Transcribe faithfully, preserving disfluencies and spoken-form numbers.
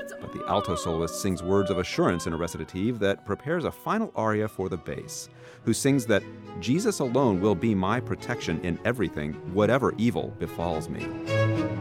But the alto soloist sings words of assurance in a recitative that prepares a final aria for the bass, who sings that Jesus alone will be my protection in everything, whatever evil befalls me.